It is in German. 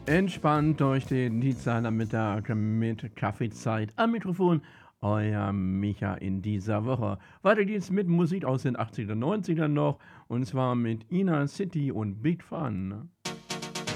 Entspannt durch den Dienstagnachmittag mit Kaffeezeit am Mikrofon. Euer Micha in dieser Woche. Weiter geht's mit Musik aus den 80er, 90er noch. Und zwar mit Ina City und Big Fun.